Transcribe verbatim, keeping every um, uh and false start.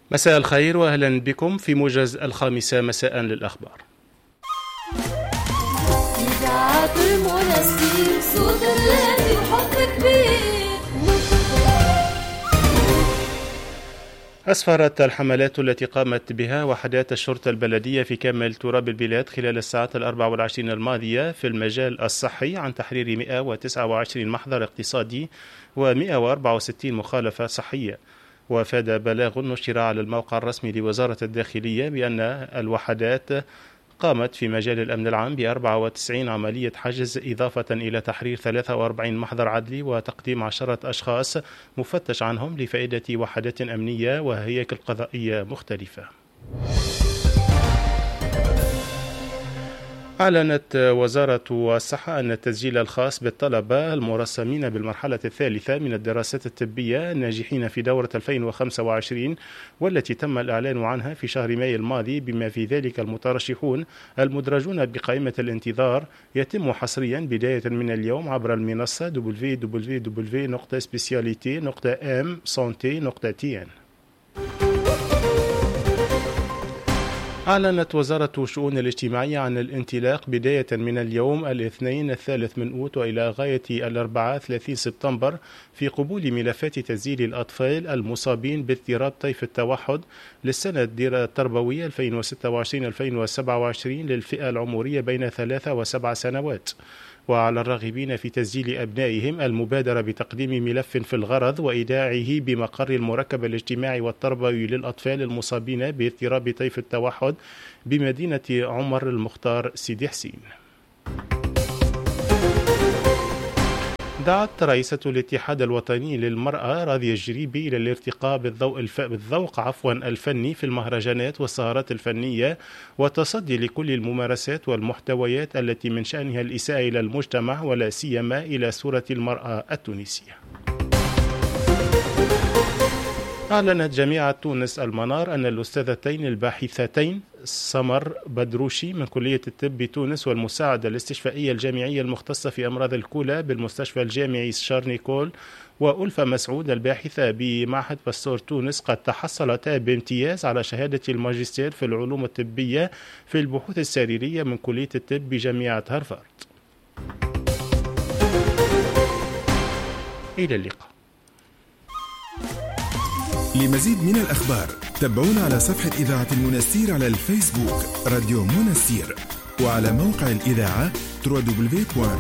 مساء الخير وأهلا بكم في موجز الخامسة مساء للأخبار. إذاعة المنسي صوت الذي حب كبير. أسفرت الحملات التي قامت بها وحدات الشرطة البلدية في كامل تراب البلاد خلال الساعات الأربع والعشرين الماضية في المجال الصحي عن تحرير مئة وتسعة وعشرين محضر اقتصادي ومئة وأربعة وستين مخالفة صحية. وفاد بلاغ نشر على الموقع الرسمي لوزارة الداخلية بأن الوحدات قامت في مجال الأمن العام ب أربعة وتسعين عملية حجز إضافة إلى تحرير ثلاثة وأربعين محضر عدلي وتقديم عشرة أشخاص مفتش عنهم لفائدة وحدات أمنية وهياكل قضائية مختلفة. أعلنت وزارة الصحة أن التسجيل الخاص بالطلبة المرسمين بالمرحلة الثالثة من الدراسات الطبية الناجحين في دورة ألفين وخمسة وعشرين والتي تم الإعلان عنها في شهر مايو الماضي بما في ذلك المترشحون المدرجون بقائمة الانتظار يتم حصريا بداية من اليوم عبر المنصة دبليو دبليو دبليو دوت سبيسياليتي دوت ام سانتي دوت تي ان. أعلنت وزارة الشؤون الاجتماعية عن الانطلاق بداية من اليوم الاثنين الثالث من أوت وإلى غاية الأربعاء ثلاثين سبتمبر في قبول ملفات تسجيل الأطفال المصابين باضطراب طيف التوحد للسنة التربوية ألفين وستة وعشرين ألفين وسبعة وعشرين للفئة العمرية بين ثلاثة وسبع سنوات. وعلى الراغبين في تسجيل أبنائهم المبادرة بتقديم ملف في الغرض وإيداعه بمقر المركب الاجتماعي والتربوي للأطفال المصابين باضطراب طيف التوحد بمدينة عمر المختار سيدي حسين. دعت رئيسة الاتحاد الوطني للمرأة راضية الجريبي إلى الارتقاء بالذوق, الف... بالذوق عفوا الفني في المهرجانات والسهرات الفنية والتصدي لكل الممارسات والمحتويات التي من شأنها الإساءة إلى المجتمع ولا سيما إلى صورة المرأة التونسية. أعلنت جامعة تونس المنار أن الأستاذتين الباحثتين سمر بدروشي من كلية الطب بتونس والمساعدة الاستشفائية الجامعية المختصة في أمراض الكلى بالمستشفى الجامعي شارنيكول وألفة مسعود الباحثة بمعهد باستور تونس قد تحصلتا بامتياز على شهادة الماجستير في العلوم الطبية في البحوث السريرية من كلية الطب بجامعة هارفارد. إلى اللقاء. لمزيد من الأخبار تابعونا على صفحة إذاعة المنستير على الفيسبوك راديو منستير وعلى موقع الإذاعة دبليو دبليو دبليو دوت